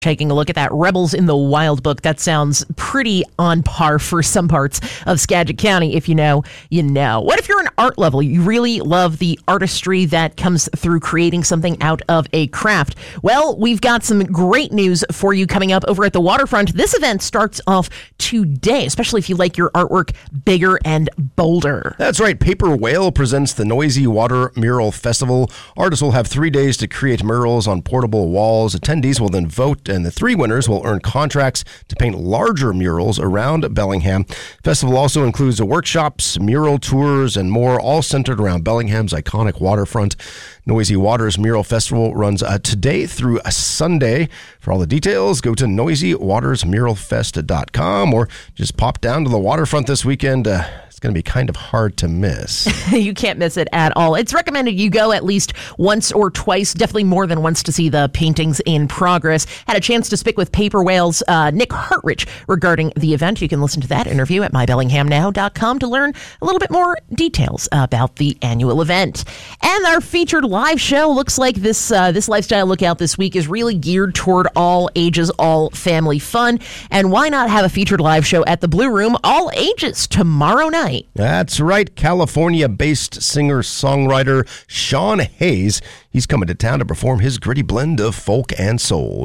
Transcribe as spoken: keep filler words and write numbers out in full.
Taking a look at that Rebels in the Wild book. That sounds pretty on par for some parts of Skagit County. If you know, you know. What if you're an art level? You really love the artistry that comes through creating something out of a craft. Well, we've got some great news for you coming up over at the Waterfront. This event starts off today, especially if you like your artwork bigger and bolder. That's right. Paper Whale presents the Noisy Water Mural Festival. Artists will have three days to create murals on portable walls. Attendees will then vote, and the three winners will earn contracts to paint larger murals around Bellingham. The festival also includes workshops, mural tours, and more, all centered around Bellingham's iconic waterfront. Noisy Waters Mural Festival runs uh, today through a Sunday. For all the details, go to noisy waters mural fest dot com or just pop down to the waterfront this weekend. Uh, it's going to be kind of hard to miss. You can't miss it at all. It's recommended you go at least once or twice, definitely more than once, to see the paintings in progress. Had a chance to speak with Paper Whale's uh, Nick Hartrich regarding the event. You can listen to that interview at my bellingham now dot com to learn a little bit more details about the annual event. And our featured live show looks like this uh, this Lifestyle Lookout this week is really geared toward all ages, all family fun. And why not have a featured live show at the Blue Room, all ages, tomorrow night? That's right. California-based singer-songwriter Sean Hayes. He's coming to town to perform his gritty blend of folk and soul.